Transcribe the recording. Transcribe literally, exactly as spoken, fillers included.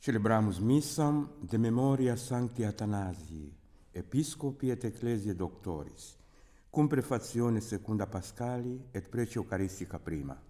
Celebramus missam de memoria Sancti Athanasii, Episcopi et Ecclesiae Doctoris, cum prefazione secunda Pascali et prece Eucharistica prima.